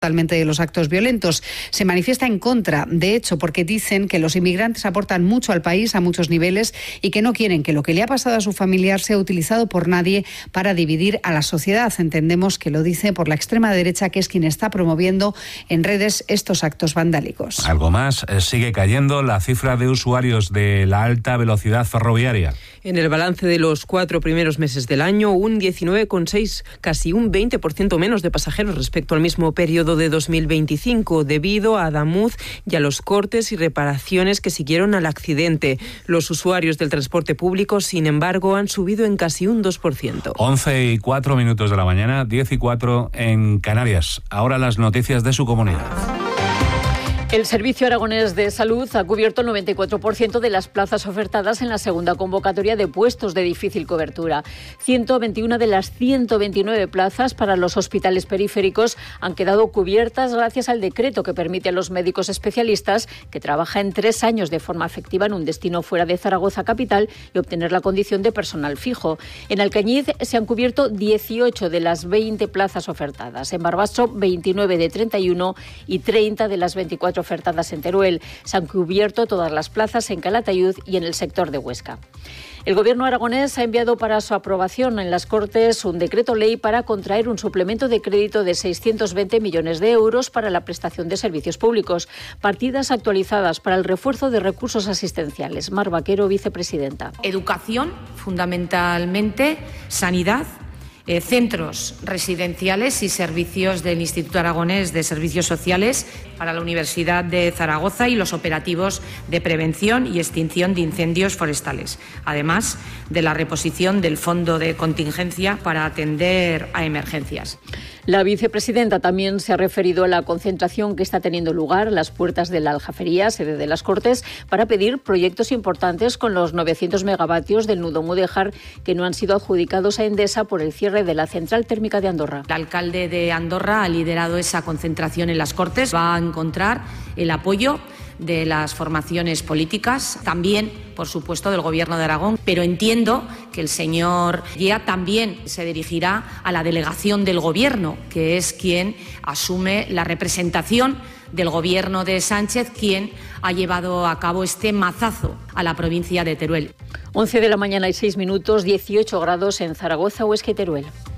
totalmente de los actos violentos. Se manifiesta en contra, de hecho, porque dicen que los inmigrantes aportan mucho al país a muchos niveles y que no quieren que lo que le ha pasado a su familiar sea utilizado por nadie para dividir a la sociedad. Entendemos que lo dice por la extrema derecha, que es quien está promoviendo en redes estos actos vandálicos. Algo más, sigue cayendo la cifra de usuarios de la alta velocidad ferroviaria. En el balance de los 4 primeros meses del año, un 19,6, casi un 20% menos de pasajeros respecto al mismo periodo de 2025, debido a Adamuz y a los cortes y reparaciones que siguieron al accidente. Los usuarios del transporte público, sin embargo, han subido en casi un 2%. 11:04 de la mañana, 10:04 en Canarias. Ahora las noticias de su comunidad. El Servicio Aragonés de Salud ha cubierto el 94% de las plazas ofertadas en la segunda convocatoria de puestos de difícil cobertura. 121 de las 129 plazas para los hospitales periféricos han quedado cubiertas gracias al decreto que permite a los médicos especialistas que trabajan 3 años de forma efectiva en un destino fuera de Zaragoza capital y obtener la condición de personal fijo. En Alcañiz se han cubierto 18 de las 20 plazas ofertadas. En Barbastro, 29 de 31 y 30 de las 24 ofertadas en Teruel. Se han cubierto todas las plazas en Calatayud y en el sector de Huesca. El Gobierno aragonés ha enviado para su aprobación en las Cortes un decreto ley para contraer un suplemento de crédito de 620 millones de euros para la prestación de servicios públicos, partidas actualizadas para el refuerzo de recursos asistenciales. Mar Vaquero, vicepresidenta. Educación, fundamentalmente, sanidad, centros residenciales y servicios del Instituto Aragonés de Servicios Sociales para la Universidad de Zaragoza y los operativos de prevención y extinción de incendios forestales, además de la reposición del fondo de contingencia para atender a emergencias. La vicepresidenta también se ha referido a la concentración que está teniendo lugar a las puertas de la Aljafería, sede de las Cortes, para pedir proyectos importantes con los 900 megavatios del nudo Mudéjar que no han sido adjudicados a Endesa por el cierre de la central térmica de Andorra. El alcalde de Andorra ha liderado esa concentración en las Cortes. Va a encontrar el apoyo de las formaciones políticas, también, por supuesto, del Gobierno de Aragón, pero entiendo que el señor Guía también se dirigirá a la delegación del Gobierno, que es quien asume la representación del Gobierno de Sánchez, quien ha llevado a cabo este mazazo a la provincia de Teruel. 11 de la mañana y 6 minutos, 18 grados en Zaragoza, Huesca y Teruel.